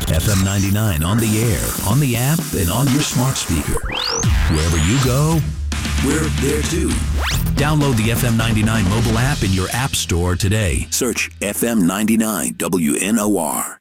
FM 99 on the air, on the app, and on your smart speaker. Wherever you go, we're there too. Download the FM 99 mobile app in your app store today. Search FM 99 WNOR.